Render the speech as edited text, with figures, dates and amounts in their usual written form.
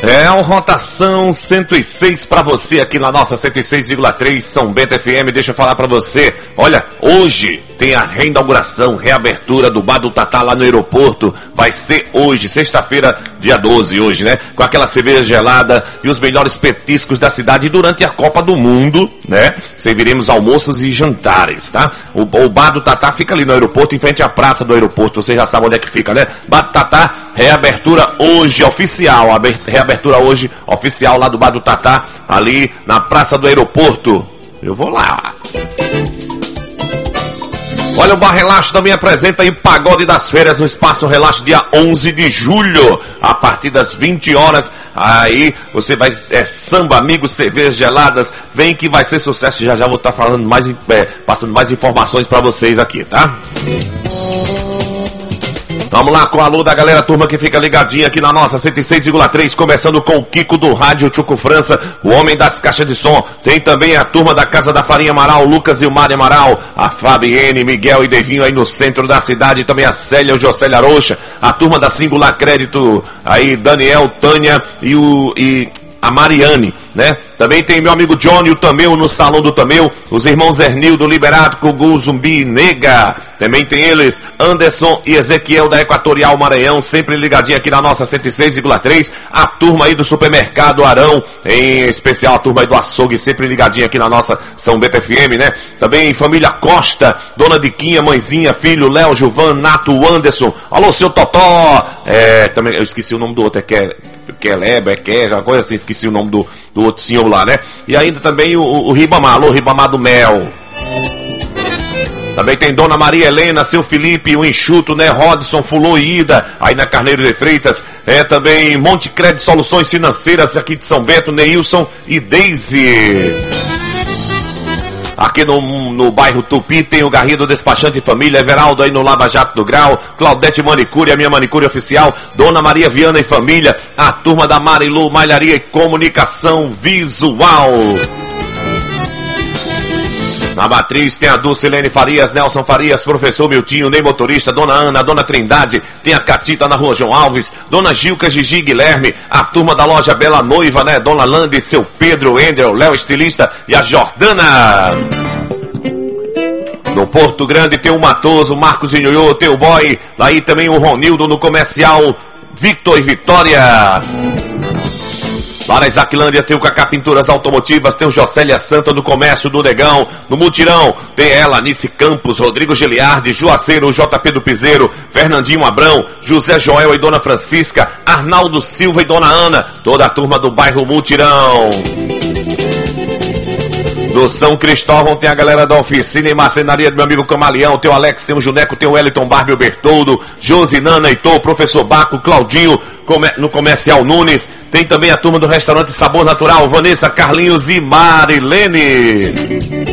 É o Rotação 106 para você aqui na nossa 106,3 São Bento FM. Deixa eu falar para você, olha, hoje tem a reinauguração, reabertura do Bar do Tatá lá no aeroporto. Vai ser hoje, sexta-feira, dia 12 hoje, né? Com aquela cerveja gelada e os melhores petiscos da cidade. E durante a Copa do Mundo, né? Serviremos almoços e jantares, tá? O Bar do Tatá fica ali no aeroporto, em frente à praça do aeroporto. Você já sabe onde é que fica, né? Bar do Tatá, reabertura hoje oficial. Reabertura hoje oficial lá do Bar do Tatá, ali na praça do aeroporto. Eu vou lá. Olha, o Bar Relaxo também apresenta aí o Pagode das Férias no Espaço Relaxo, dia 11 de julho, a partir das 20 horas. Aí você vai, samba, amigos, cervejas geladas, vem que vai ser sucesso. Já vou estar falando mais, passando mais informações para vocês aqui, tá? Vamos lá com o alô da galera, turma que fica ligadinha aqui na nossa 106,3, começando com o Kiko do Rádio Chuco França, o homem das caixas de som. Tem também a turma da Casa da Farinha Amaral, Lucas e o Mário Amaral, a Fabienne, Miguel e Devinho aí no centro da cidade, também a Célia, o Jocélia Rocha, a turma da Singular Crédito, aí Daniel, Tânia e a Mariane, né? Também tem meu amigo Johnny, o Tameu, no Salão do Tameu, os irmãos Ernildo, Liberato, Gugu, Zumbi, Nega. Também tem eles, Anderson e Ezequiel da Equatorial Maranhão, sempre ligadinho aqui na nossa 106,3. A turma aí do Supermercado Arão, em especial a turma aí do Açougue, sempre ligadinho aqui na nossa São Bento FM, né? Também família Costa, Dona Diquinha, Mãezinha, filho, Léo, Gilvan, Nato, Anderson. Alô, seu Totó. Também eu esqueci o nome do outro, uma coisa assim, esqueci o nome do outro senhor lá, né? E ainda também o Ribamar, alô, Ribamar do Mel. Também tem Dona Maria Helena, seu Felipe, o Enxuto, né? Rodson, Fulô e Ida, aí na Carneiro de Freitas. Também Monte Crédito Soluções Financeiras aqui de São Bento, Neilson e Deise. Aqui no bairro Tupi tem o Garrido Despachante Família, Everaldo aí no Lava Jato do Grau, Claudete Manicure, a minha manicure oficial, Dona Maria Viana e família, a turma da Marilu, Malharia e Comunicação Visual. Na Matriz tem a Dulcilene Farias, Nelson Farias, Professor Miltinho, Ney Motorista, Dona Ana, Dona Trindade, tem a Catita na Rua João Alves, Dona Gilca, Gigi Guilherme, a turma da loja Bela Noiva, né? Dona Lande, seu Pedro, Endel, Léo Estilista e a Jordana. No Porto Grande tem o Matoso, Marcos e Ioiô, tem o Boy, aí também o Ronildo no Comercial, Victor e Vitória. Lá na Isaquilândia tem o Cacá Pinturas Automotivas, tem o Jocélia Santa no Comércio do Negão, no Mutirão tem ela, Nice Campos, Rodrigo Giliardi, Juaceiro, JP do Piseiro, Fernandinho Abrão, José Joel e Dona Francisca, Arnaldo Silva e Dona Ana, toda a turma do bairro Mutirão. No São Cristóvão tem a galera da oficina e marcenaria do meu amigo Camaleão, tem o Alex, tem o Juneco, tem o Wellington Barbie, o Bertoldo, Josinana, Heitor, Professor Baco, Claudinho, no Comercial Nunes, tem também a turma do restaurante Sabor Natural, Vanessa, Carlinhos e Marilene.